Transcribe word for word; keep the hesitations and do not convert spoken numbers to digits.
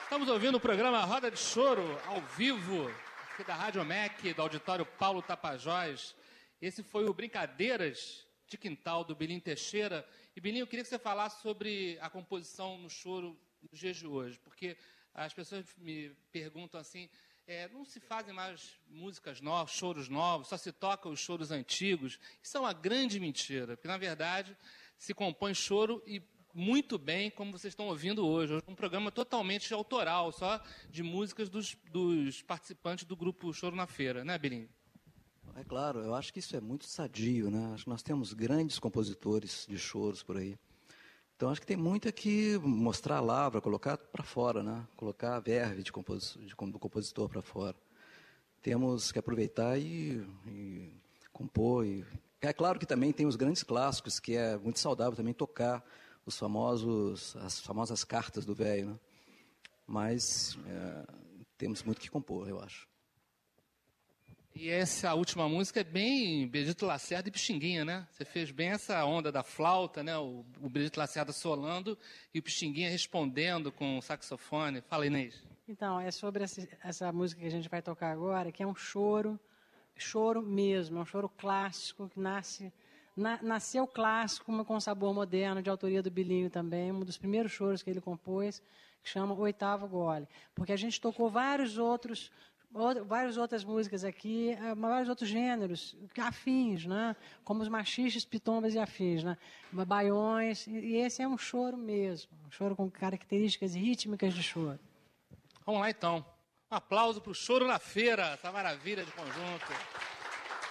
Estamos ouvindo o programa Roda de Choro, ao vivo, aqui da Rádio M E C, do Auditório Paulo Tapajós. Esse foi o Brincadeiras de Quintal, do Bilinho Teixeira. E, Bilinho, eu queria que você falasse sobre a composição no choro nos dias de hoje, porque as pessoas me perguntam assim, é, não se fazem mais músicas novas, choros novos, só se tocam os choros antigos. Isso é uma grande mentira, porque, na verdade, se compõe choro e muito bem, como vocês estão ouvindo hoje. Hoje é um programa totalmente autoral, só de músicas dos, dos participantes do grupo Choro na Feira, né, Bilinho? É claro, eu acho que isso é muito sadio, né? Acho que nós temos grandes compositores de choros por aí. Então acho que tem muito que mostrar a lavra, colocar para fora, né? Colocar a verve de compos, de, do compositor para fora. Temos que aproveitar e, e compor. E... É claro que também tem os grandes clássicos, que é muito saudável também tocar os famosos, as famosas cartas do velho, né? Mas é, temos muito que compor, eu acho. E essa última música é bem Benedito Lacerda e Pixinguinha, né? Você fez bem essa onda da flauta, né? O, o Benedito Lacerda solando e o Pixinguinha respondendo com o saxofone. Fala, Inês. Então, é sobre essa, essa música que a gente vai tocar agora, que é um choro, choro mesmo, é um choro clássico que nasce... Na, nasceu clássico, mas com sabor moderno, de autoria do Bilinho também, um dos primeiros choros que ele compôs, que chama Oitavo Gole. Porque a gente tocou vários outros, outro, várias outras músicas aqui, vários outros gêneros, afins, né? Como os machiches, pitombas e afins, né? Baiões, e esse é um choro mesmo, um choro com características rítmicas de choro. Vamos lá, então. Um aplauso para o Choro na Feira, essa maravilha de conjunto.